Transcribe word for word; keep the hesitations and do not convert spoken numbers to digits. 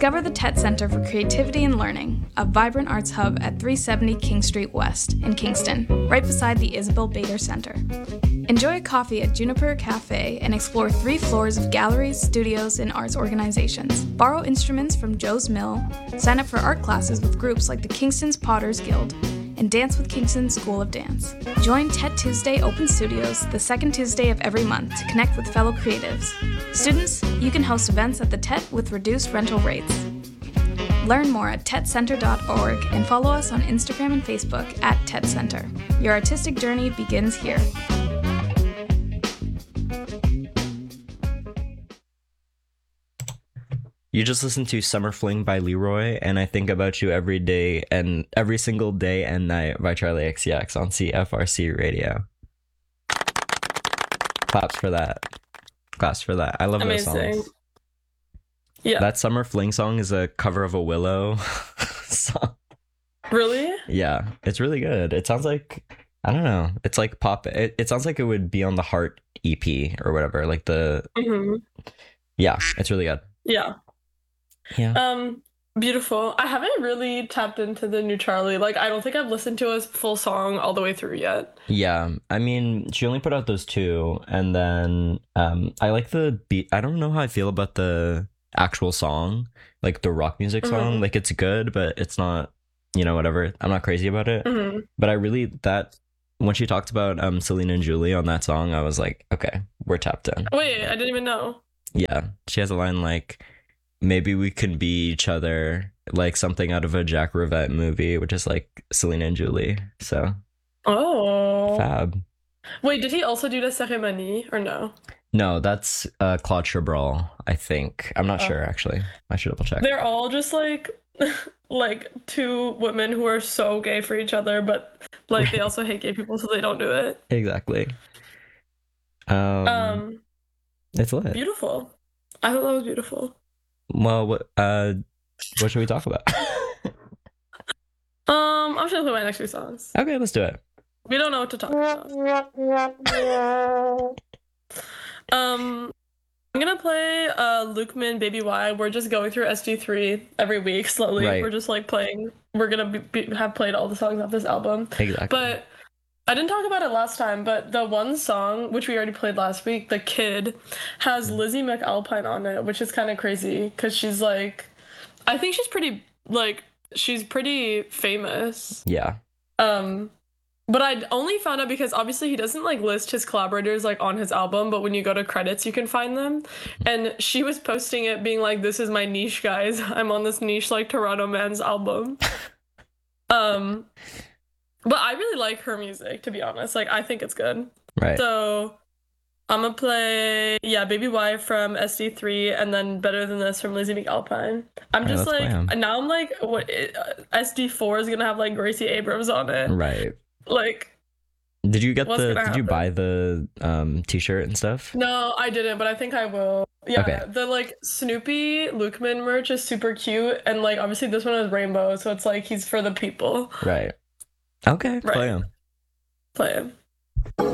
Discover the T E T Center for Creativity and Learning, a vibrant arts hub at three seventy King Street West in Kingston, right beside the Isabel Bader Center. Enjoy a coffee at Juniper Cafe and explore three floors of galleries, studios, and arts organizations. Borrow instruments from Joe's Mill, sign up for art classes with groups like the Kingston's Potters Guild, and dance with Kingston School of Dance. Join T E T Tuesday Open Studios the second Tuesday of every month to connect with fellow creatives. Students, you can host events at the T E T with reduced rental rates. Learn more at tet center dot org and follow us on Instagram and Facebook at T E T Center. Your artistic journey begins here. You just listened to Summer Fling by Leroy, and I Think About You Every Day and Every Single Day and Night by Charlie X C X on C F R C Radio. Claps for that. Claps for that. I love Amazing. those songs. Yeah. That Summer Fling song is a cover of a Willow song. Really? Yeah, it's really good. It sounds like, I don't know, it's like pop. It, it sounds like it would be on the Heart E P or whatever. Like the, Mm-hmm. yeah, it's really good. Yeah. Yeah. Um, beautiful. I haven't really tapped into the new Charlie. Like, I don't think I've listened to a full song all the way through yet. Yeah, I mean, she only put out those two, and then um, I like the beat. I don't know how I feel about the actual song, like the rock music song. Mm-hmm. Like, it's good, but it's not, you know, whatever. I'm not crazy about it. Mm-hmm. But I really, that, when she talked about um Selena and Julie on that song, I was like, okay, we're tapped in. Wait, I didn't even know. Yeah, she has a line like, maybe we can be each other, like something out of a Jack Rivette movie, which is like Selena and Julie. So, Oh. fab. Wait, did he also do the Cérémonie or no? No, that's uh, Claude Chabrol, I think. I'm not Oh. sure, actually. I should double check. They're all just like like two women who are so gay for each other, but like they also hate gay people, so they don't do it. Exactly. Um, Um, it's lit. beautiful. I thought that was beautiful. Well, what, uh, what should we talk about? Um, I'm just gonna play my next few songs. Okay, let's do it. We don't know what to talk about. Um, I'm gonna play uh Lukeman Baby Y. We're just going through S D three every week slowly. Right. We're just like playing. We're gonna be, be, have played all the songs off this album. Exactly. But I didn't talk about it last time, but the one song, which we already played last week, The Kid, has Lizzie McAlpine on it, which is kind of crazy because she's like, I think she's pretty, like, she's pretty famous. Yeah. Um, but I only found out because obviously he doesn't, like, list his collaborators, like, on his album, but when you go to credits, you can find them. And she was posting it being like, this is my niche, guys. I'm on this niche, like, Toronto Man's album. um... But I really like her music, to be honest. Like, I think it's good. Right. So, I'm gonna play, yeah, Baby Y from S D three, and then Better Than This from Lizzie McAlpine. I'm Alright, just let's play 'em. like, now I'm like, what? It, uh, S D four is gonna have, like, Gracie Abrams on it. Right. Like, Did you get What's the, gonna did you happen? buy the um t-shirt and stuff? no, I didn't, but I think I will. Yeah, Okay. the, like, Snoopy Lukeman merch is super cute, and, like, obviously this one is rainbow, so it's like, he's for the people. Right. Okay, Right. play 'em. Play him.